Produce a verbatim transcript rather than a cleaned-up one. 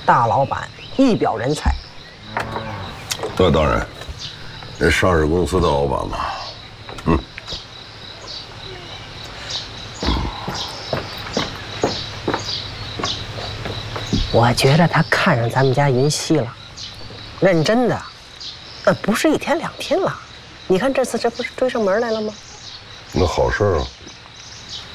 大老板，一表人才。 那当然，这上市公司的老板嘛，嗯。 我觉得他看上咱们家云溪了，认真的，那不是一天两天了。你看这次这不是追上门来了吗？ 那好事啊。